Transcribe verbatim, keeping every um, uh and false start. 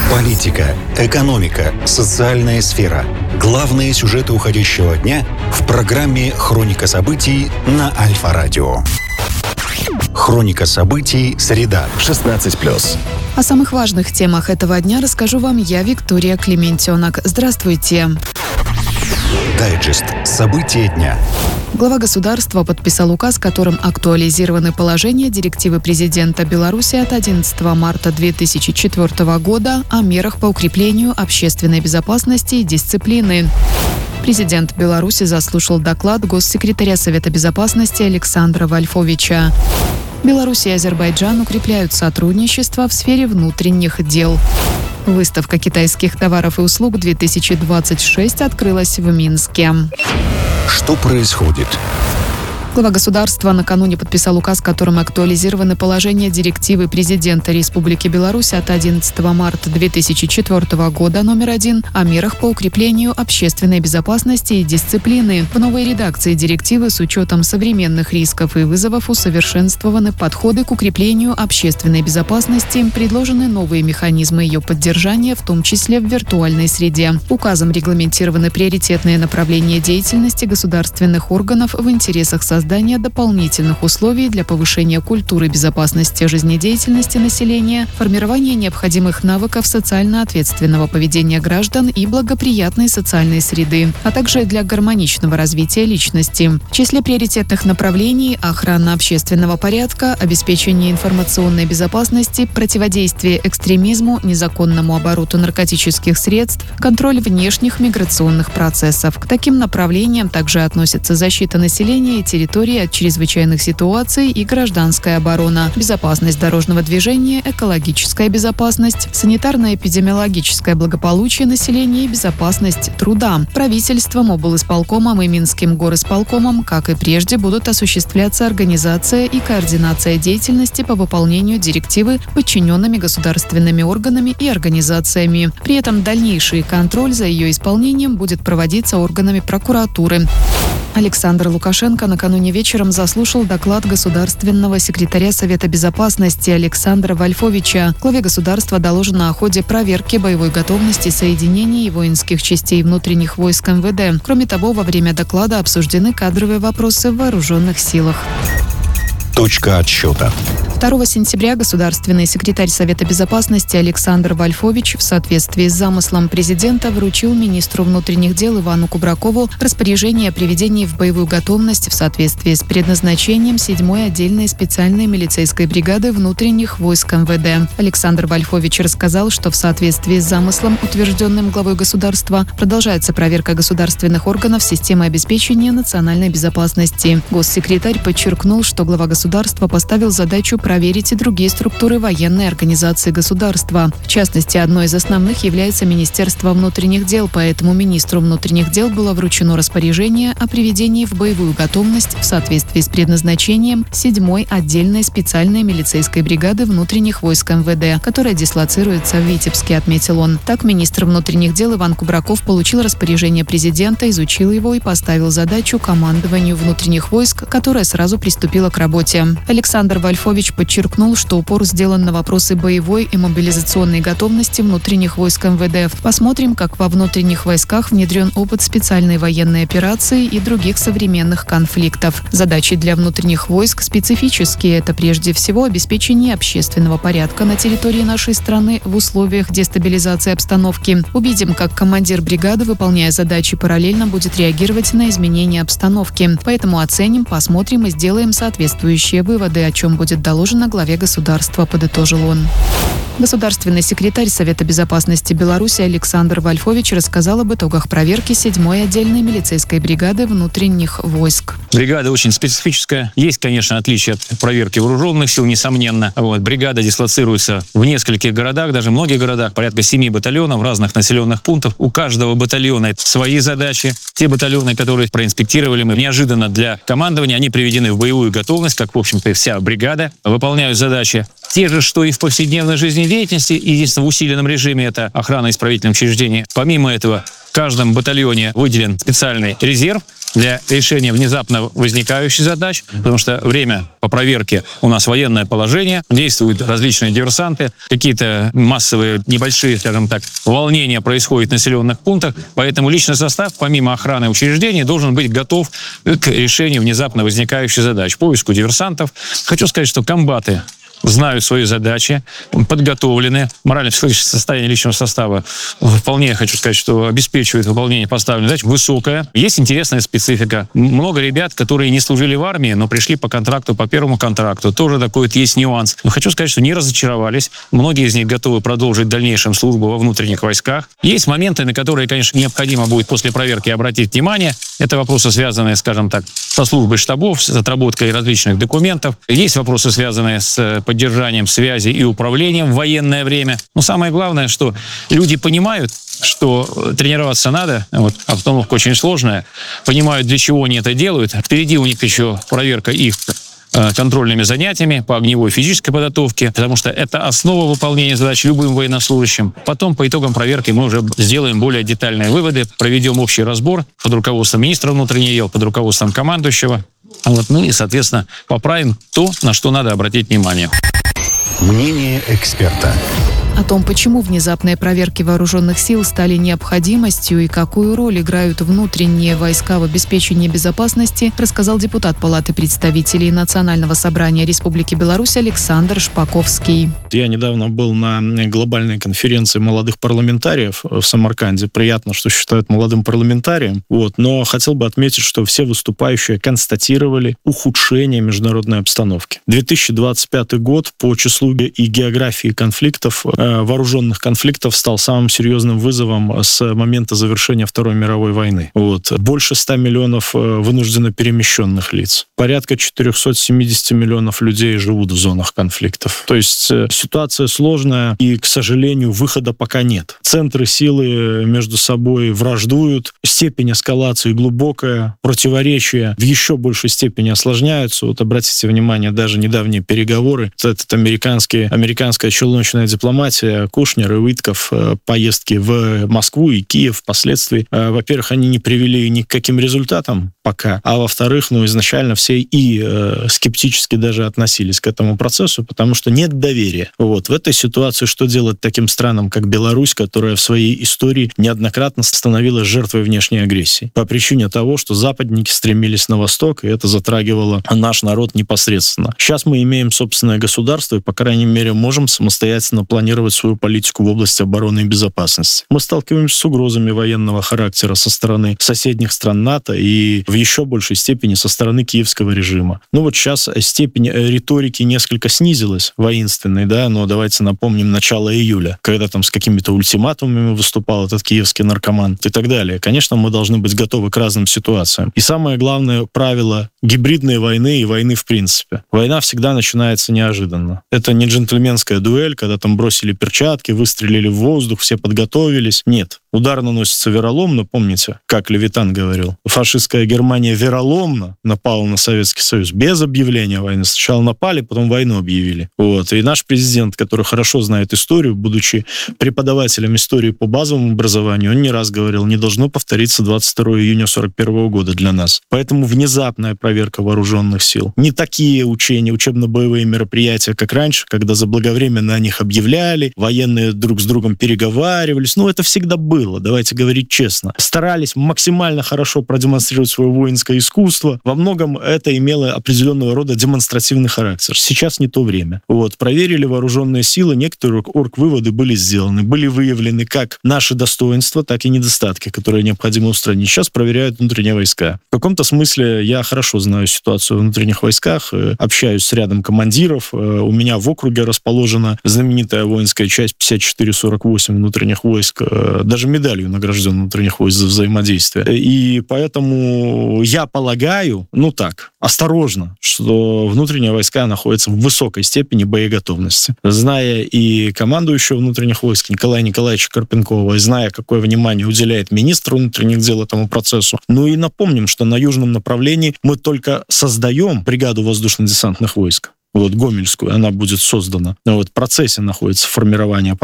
Политика, экономика, социальная сфера. Главные сюжеты уходящего дня в программе «Хроника событий» на Альфа-радио. Хроника событий. Среда. шестнадцать плюс. О самых важных темах этого дня расскажу вам я, Виктория Клементьонок. Здравствуйте. Дайджест. События дня. Глава государства подписал указ, которым актуализированы положения директивы президента Беларуси от одиннадцатого марта две тысячи четвёртого года о мерах по укреплению общественной безопасности и дисциплины. Президент Беларуси заслушал доклад госсекретаря Совета безопасности Александра Вольфовича. Беларусь и Азербайджан укрепляют сотрудничество в сфере внутренних дел. Выставка китайских товаров и услуг две тысячи двадцать шесть открылась в Минске. Что происходит? Глава государства накануне подписал указ, которым актуализированы положения директивы президента Республики Беларусь от одиннадцатого марта две тысячи четвёртого года номер один о мерах по укреплению общественной безопасности и дисциплины. В новой редакции директивы с учетом современных рисков и вызовов усовершенствованы подходы к укреплению общественной безопасности, предложены новые механизмы ее поддержания, в том числе в виртуальной среде. Указом регламентированы приоритетные направления деятельности государственных органов в интересах создания Создание дополнительных условий для повышения культуры безопасности жизнедеятельности населения, формирования необходимых навыков социально ответственного поведения граждан и благоприятной социальной среды, а также для гармоничного развития личности. В числе приоритетных направлений – охрана общественного порядка, обеспечение информационной безопасности, противодействие экстремизму, незаконному обороту наркотических средств, контроль внешних миграционных процессов. К таким направлениям также относятся защита населения и территории от чрезвычайных ситуаций и гражданская оборона, безопасность дорожного движения, экологическая безопасность, санитарно-эпидемиологическое благополучие населения и безопасность труда. Правительством, облисполкомом и Минским горисполкомом, как и прежде, будут осуществляться организация и координация деятельности по выполнению директивы подчиненными государственными органами и организациями. При этом дальнейший контроль за ее исполнением будет проводиться органами прокуратуры. Александр Лукашенко накануне вечером заслушал доклад государственного секретаря Совета безопасности Александра Вольфовича. Главе государства доложено о ходе проверки боевой готовности соединений и воинских частей внутренних войск эм вэ дэ. Кроме того, во время доклада обсуждены кадровые вопросы в вооруженных силах. Точка отсчета. второго сентября государственный секретарь Совета безопасности Александр Вольфович в соответствии с замыслом президента вручил министру внутренних дел Ивану Кубракову распоряжение о приведении в боевую готовность в соответствии с предназначением седьмой отдельной специальной милицейской бригады внутренних войск эм вэ дэ. Александр Вольфович рассказал, что в соответствии с замыслом, утвержденным главой государства, продолжается проверка государственных органов системы обеспечения национальной безопасности. Госсекретарь подчеркнул, что глава государства Государство поставил задачу проверить и другие структуры военной организации государства. В частности, одной из основных является Министерство внутренних дел, поэтому министру внутренних дел было вручено распоряжение о приведении в боевую готовность в соответствии с предназначением седьмой отдельной специальной милицейской бригады внутренних войск эм вэ дэ, которая дислоцируется в Витебске, отметил он. Так, министр внутренних дел Иван Кубраков получил распоряжение президента, изучил его и поставил задачу командованию внутренних войск, которая сразу приступила к работе. Александр Вольфович подчеркнул, что упор сделан на вопросы боевой и мобилизационной готовности внутренних войск эм вэ дэ. Посмотрим, как во внутренних войсках внедрен опыт специальной военной операции и других современных конфликтов. Задачи для внутренних войск специфические. Это прежде всего обеспечение общественного порядка на территории нашей страны в условиях дестабилизации обстановки. Увидим, как командир бригады, выполняя задачи, параллельно будет реагировать на изменения обстановки. Поэтому оценим, посмотрим и сделаем соответствующие выводы, о чем будет доложено главе государства, подытожил он. Государственный секретарь Совета безопасности Беларуси Александр Вольфович рассказал об итогах проверки седьмой отдельной милицейской бригады внутренних войск. Бригада очень специфическая. Есть, конечно, отличия от проверки вооруженных сил, несомненно. Вот. Бригада дислоцируется в нескольких городах, даже в многих городах, порядка семи батальонов, разных населенных пунктов. У каждого батальона свои задачи. Те батальоны, которые проинспектировали мы неожиданно для командования, они приведены в боевую готовность, как, в общем-то, вся бригада. Выполняют задачи те же, что и в повседневной жизнедеятельности. Единственное, в усиленном режиме это охрана исправительных учреждений. Помимо этого, в каждом батальоне выделен специальный резерв, для решения внезапно возникающих задач, потому что время по проверке у нас военное положение, действуют различные диверсанты, какие-то массовые небольшие, скажем так, волнения происходят в населенных пунктах, поэтому личный состав, помимо охраны учреждений, должен быть готов к решению внезапно возникающих задач, поиску диверсантов. Хочу сказать, что комбаты знают свои задачи, подготовлены. Морально-психологическое состояние личного состава вполне, хочу сказать, что обеспечивает выполнение поставленных задач высокое. Есть интересная специфика. Много ребят, которые не служили в армии, но пришли по контракту, по первому контракту. Тоже такой вот есть нюанс. Но хочу сказать, что не разочаровались. Многие из них готовы продолжить в дальнейшем службу во внутренних войсках. Есть моменты, на которые, конечно, необходимо будет после проверки обратить внимание. Это вопросы, связанные, скажем так, со службой штабов, с отработкой различных документов. Есть вопросы, связанные с поддержанием связи и управлением в военное время. Но самое главное, что люди понимают, что тренироваться надо, вот, обстановка очень сложная, понимают, для чего они это делают. Впереди у них еще проверка их контрольными занятиями по огневой физической подготовке, потому что это основа выполнения задач любым военнослужащим. Потом по итогам проверки мы уже сделаем более детальные выводы, проведем общий разбор под руководством министра внутренних дел, под руководством командующего. Вот, ну и, соответственно, поправим то, на что надо обратить внимание. Мнение эксперта. О том, почему внезапные проверки вооруженных сил стали необходимостью и какую роль играют внутренние войска в обеспечении безопасности, рассказал депутат Палаты представителей Национального собрания Республики Беларусь Александр Шпаковский. Я недавно был на глобальной конференции молодых парламентариев в Самарканде. Приятно, что считают молодым парламентарием. Вот. Но хотел бы отметить, что все выступающие констатировали ухудшение международной обстановки. две тысячи двадцать пятый год по числу и географии конфликтов вооруженных конфликтов стал самым серьезным вызовом с момента завершения Второй мировой войны. Вот. Больше ста миллионов вынужденно перемещенных лиц. Порядка четыреста семьдесят миллионов людей живут в зонах конфликтов. То есть ситуация сложная, и, к сожалению, выхода пока нет. Центры силы между собой враждуют, степень эскалации глубокая, противоречия в еще большей степени осложняются. Вот обратите внимание, даже недавние переговоры, этот американский, американская челночная дипломатия, Кушнер и Уитков, поездки в Москву и Киев впоследствии, во-первых, они не привели ни к каким результатам пока, а во-вторых, ну, изначально все и э, скептически даже относились к этому процессу, потому что нет доверия. Вот. В этой ситуации что делать таким странам, как Беларусь, которая в своей истории неоднократно становилась жертвой внешней агрессии? По причине того, что западники стремились на восток, и это затрагивало наш народ непосредственно. Сейчас мы имеем собственное государство, и, по крайней мере, можем самостоятельно планировать свою политику в области обороны и безопасности. Мы сталкиваемся с угрозами военного характера со стороны соседних стран НАТО и в еще большей степени со стороны киевского режима. Ну вот сейчас степень риторики несколько снизилась, воинственной, да, но давайте напомним начало июля, когда там с какими-то ультиматумами выступал этот киевский наркоман и так далее. Конечно, мы должны быть готовы к разным ситуациям. И самое главное правило гибридной войны и войны в принципе. Война всегда начинается неожиданно. Это не джентльменская дуэль, когда там бросили перчатки, выстрелили в воздух, все подготовились. Нет. Удар наносится вероломно, помните, как Левитан говорил. Фашистская Германия вероломно напала на Советский Союз без объявления войны. Сначала напали, потом войну объявили. Вот. И наш президент, который хорошо знает историю, будучи преподавателем истории по базовому образованию, он не раз говорил, не должно повториться двадцать второго июня сорок первого года для нас. Поэтому внезапная проверка вооруженных сил. Не такие учения, учебно-боевые мероприятия, как раньше, когда заблаговременно о них объявляли, военные друг с другом переговаривались. Ну, это всегда было. Было, давайте говорить честно. Старались максимально хорошо продемонстрировать свое воинское искусство. Во многом это имело определенного рода демонстративный характер. Сейчас не то время. Вот. Проверили вооруженные силы, некоторые орг-выводы были сделаны. Были выявлены как наши достоинства, так и недостатки, которые необходимо устранить. Сейчас проверяют внутренние войска. В каком-то смысле я хорошо знаю ситуацию в внутренних войсках, общаюсь с рядом командиров. У меня в округе расположена знаменитая воинская часть пятьдесят четыре сорок восемь внутренних войск. Даже медалью награжден внутренних войск за взаимодействие. И поэтому я полагаю, ну так, осторожно, что внутренние войска находятся в высокой степени боеготовности. Зная и командующего внутренних войск Николая Николаевича Карпенкова, и зная, какое внимание уделяет министр внутренних дел этому процессу. Ну и напомним, что на южном направлении мы только создаем бригаду воздушно-десантных войск. Вот, Гомельскую, она будет создана. Вот, в процессе находится формирование